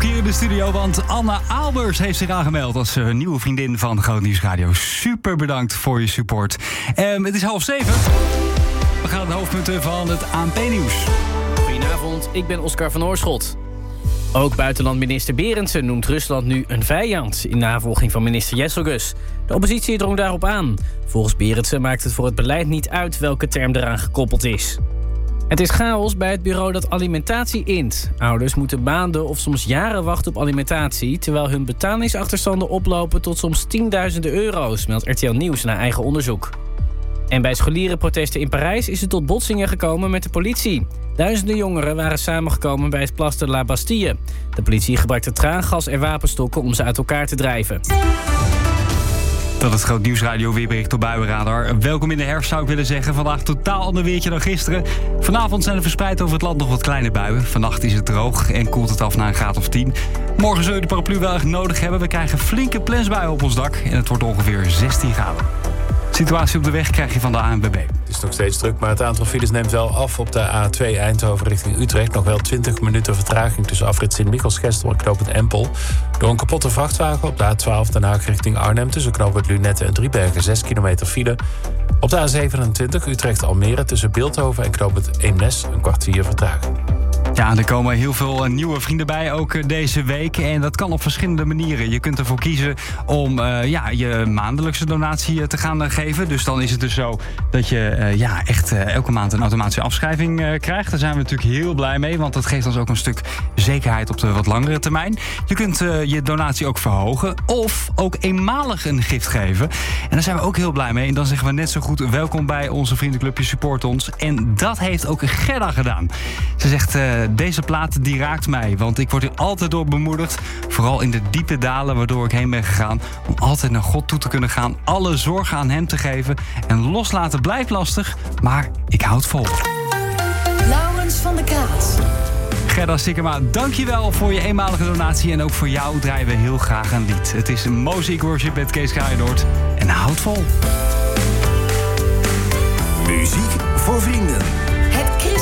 hier in de studio, want Anna Albers heeft zich aangemeld als nieuwe vriendin van Groot Nieuws Radio. Super bedankt voor je support. Het is 6:30. We gaan de hoofdpunten van het ANP-nieuws. Goedenavond, ik ben Oscar van Oorschot. Ook buitenlandminister Berendsen noemt Rusland nu een vijand, in navolging van minister Jesselgus. De oppositie drong daarop aan. Volgens Berendsen maakt het voor het beleid niet uit welke term eraan gekoppeld is. Het is chaos bij het bureau dat alimentatie int. Ouders moeten maanden of soms jaren wachten op alimentatie, terwijl hun betalingsachterstanden oplopen tot soms tienduizenden euro's, meldt RTL Nieuws na eigen onderzoek. En bij scholierenprotesten in Parijs is het tot botsingen gekomen met de politie. Duizenden jongeren waren samengekomen bij het Place de la Bastille. De politie gebruikte traangas en wapenstokken om ze uit elkaar te drijven. Dat is Groot Nieuws Radio weerbericht op Buienradar. Welkom in de herfst zou ik willen zeggen. Vandaag totaal ander weertje dan gisteren. Vanavond zijn er verspreid over het land nog wat kleine buien. Vannacht is het droog en koelt het af naar een graad of 10. Morgen zul je de paraplu wel echt nodig hebben. We krijgen flinke plensbuien op ons dak en het wordt ongeveer 16 graden. Situatie op de weg krijg je van de ANWB. Het is nog steeds druk, maar het aantal files neemt wel af op de A2 Eindhoven richting Utrecht. Nog wel 20 minuten vertraging tussen afrit Sint-Michels-Gestel en knooppunt Empel. Door een kapotte vrachtwagen op de A12 Den Haag richting Arnhem tussen knooppunt Lunette en Driebergen 6 kilometer file. Op de A27 Utrecht-Almere tussen Bilthoven en knooppunt Eemnes een kwartier vertraging. Ja, er komen heel veel nieuwe vrienden bij, ook deze week. En dat kan op verschillende manieren. Je kunt ervoor kiezen om je maandelijkse donatie te gaan geven. Dus dan is het dus zo dat je echt elke maand een automatische afschrijving krijgt. Daar zijn we natuurlijk heel blij mee, want dat geeft ons ook een stuk zekerheid op de wat langere termijn. Je kunt je donatie ook verhogen of ook eenmalig een gift geven. En daar zijn we ook heel blij mee. En dan zeggen we net zo goed welkom bij onze vriendenclubje Support Ons. En dat heeft ook Gerda gedaan. Ze zegt, deze plaat die raakt mij, want ik word er altijd door bemoedigd. Vooral in de diepe dalen waardoor ik heen ben gegaan. Om altijd naar God toe te kunnen gaan. Alle zorgen aan hem te geven. En loslaten blijft lastig, maar ik houd vol. Laurens van der Kaat. Gerda Sikkema, dankjewel voor je eenmalige donatie. En ook voor jou draaien we heel graag een lied. Het is Mosaic Worship met Kees Kraaienoord. En houd vol. Muziek voor vrienden.